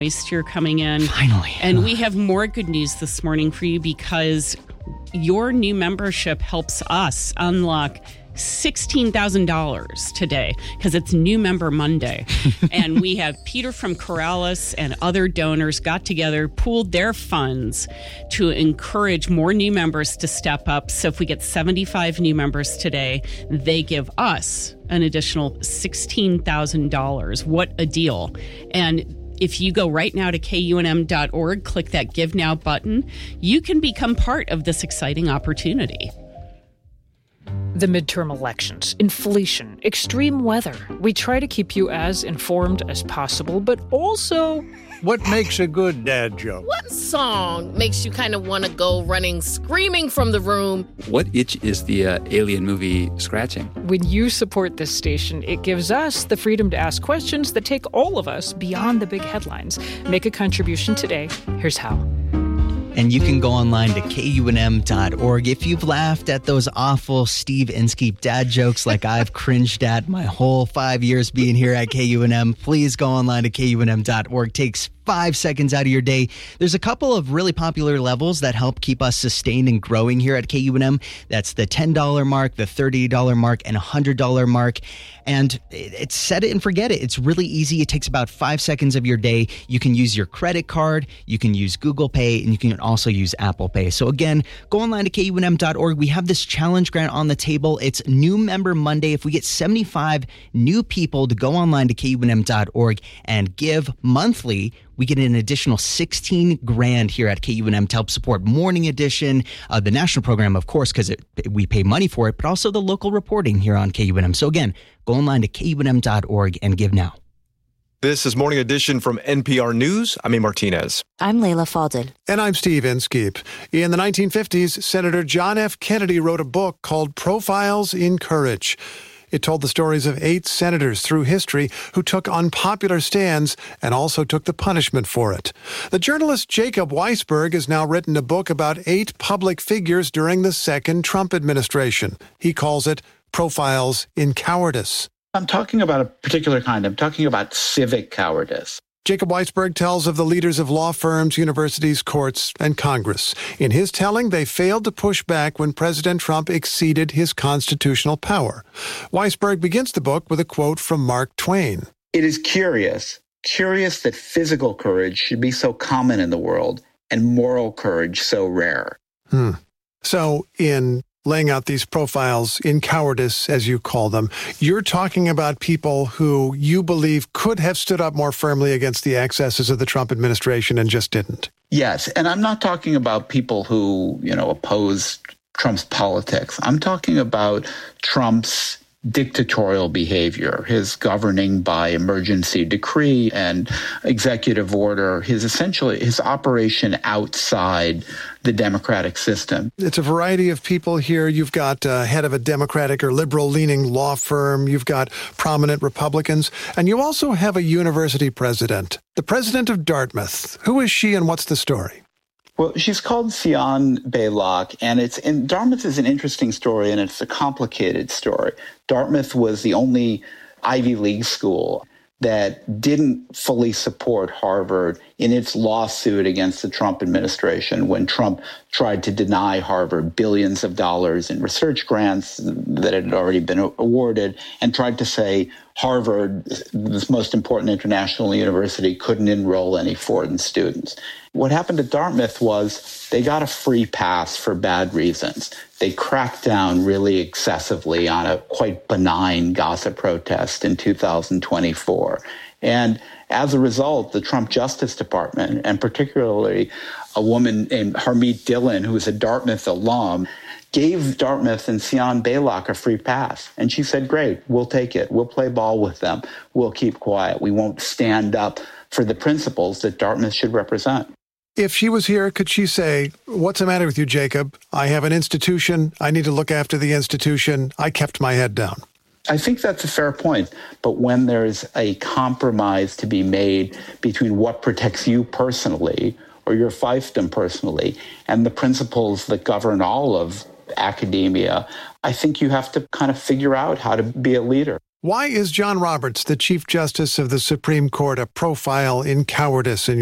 You're coming in. Finally. And we have more good news this morning for you because your new membership helps us unlock $16,000 today because it's New Member Monday. And we have Peter from Corrales and other donors got together, pooled their funds to encourage more new members to step up. So if we get 75 new members today, they give us an additional $16,000. What a deal. And if you go right now to KUNM.org, click that Give Now button, you can become part of this exciting opportunity. The midterm elections, inflation, extreme weather. We try to keep you as informed as possible, but also... What makes a good dad joke? What song makes you kind of want to go running, screaming from the room? What itch is the Alien movie scratching? When you support this station, it gives us the freedom to ask questions that take all of us beyond the big headlines. Make a contribution today. Here's how. And you can go online to KUNM.org. If you've laughed at those awful Steve Inskeep dad jokes like I've cringed at my whole 5 years being here at KUNM, please go online to KUNM.org. Takes 5 seconds out of your day. There's a couple of really popular levels that help keep us sustained and growing here at KUNM. That's the $10 mark, the $30 mark, and $100 mark. And it's set it and forget it. It's really easy. It takes about 5 seconds of your day. You can use your credit card, you can use Google Pay, and you can also use Apple Pay. So again, go online to KUNM.org. We have this challenge grant on the table. It's New Member Monday. If we get 75 new people to go online to KUNM.org and give monthly, we get an additional $16,000 here at KUNM to help support Morning Edition, the national program, of course, because we pay money for it, but also the local reporting here on KUNM. So again, go online to KUNM.org and give now. This is Morning Edition from NPR News. I'm A. Martinez. I'm Layla Fadel. And I'm Steve Inskeep. In the 1950s, Senator John F. Kennedy wrote a book called Profiles in Courage. It told the stories of 8 senators through history who took unpopular stands and also took the punishment for it. The journalist Jacob Weisberg has now written a book about 8 public figures during the second Trump administration. He calls it Profiles in Cowardice. I'm talking about a particular kind. I'm talking about civic cowardice. Jacob Weisberg tells of the leaders of law firms, universities, courts, and Congress. In his telling, they failed to push back when President Trump exceeded his constitutional power. Weisberg begins the book with a quote from Mark Twain. It is curious that physical courage should be so common in the world and moral courage so rare. So in laying out these profiles in cowardice, as you call them, you're talking about people who you believe could have stood up more firmly against the excesses of the Trump administration and just didn't. Yes, and I'm not talking about people who, oppose Trump's politics. I'm talking about Trump's dictatorial behavior, his governing by emergency decree and executive order, his operation outside the democratic system. It's a variety of people here. You've got head of a Democratic or liberal-leaning law firm. You've got prominent Republicans. And you also have a university president, the president of Dartmouth. Who is she and what's the story? Well, she's called Sian Baylock, and Dartmouth is an interesting story, and it's a complicated story. Dartmouth was the only Ivy League school that didn't fully support Harvard in its lawsuit against the Trump administration when Trump tried to deny Harvard billions of dollars in research grants that had already been awarded and tried to say Harvard, this most important international university, couldn't enroll any foreign students. What happened at Dartmouth was they got a free pass for bad reasons. They cracked down really excessively on a quite benign gossip protest in 2024. And as a result, the Trump Justice Department, and particularly a woman named Harmeet Dillon, who is a Dartmouth alum, gave Dartmouth and Sian Baylock a free pass. And she said, great, we'll take it. We'll play ball with them. We'll keep quiet. We won't stand up for the principles that Dartmouth should represent. If she was here, could she say, what's the matter with you, Jacob? I have an institution. I need to look after the institution. I kept my head down. I think that's a fair point. But when there's a compromise to be made between what protects you personally or your fiefdom personally and the principles that govern all of academia, I think you have to kind of figure out how to be a leader. Why is John Roberts, the Chief Justice of the Supreme Court, a profile in cowardice in